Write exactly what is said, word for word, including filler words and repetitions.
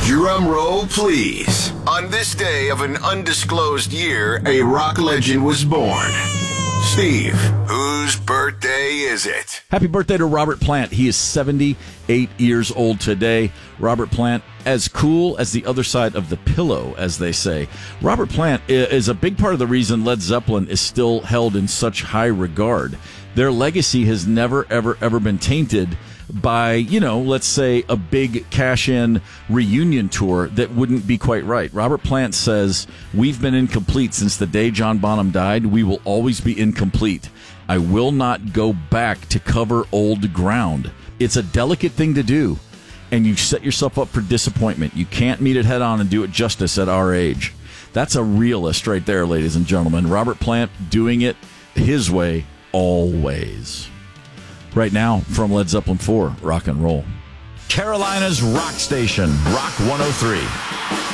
Drum roll, please. On this day of an undisclosed year, a rock legend was born. Steve, whose birthday is it? Happy birthday to Robert Plant. He is seventy-eight years old today. Robert Plant, as cool as the other side of the pillow, as they say. Robert Plant is a big part of the reason Led Zeppelin is still held in such high regard. Their legacy has never, ever, ever been tainted by, you know, let's say a big cash-in reunion tour that wouldn't be quite right. Robert Plant says, we've been incomplete since the day John Bonham died. We will always be incomplete. I will not go back to cover old ground. It's a delicate thing to do, and you set yourself up for disappointment. You can't meet it head on and do it justice at our age. That's a realist right there, ladies and gentlemen. Robert Plant doing it his way always. Right now, from Led Zeppelin four, Rock and Roll. Carolina's rock station, Rock one oh three.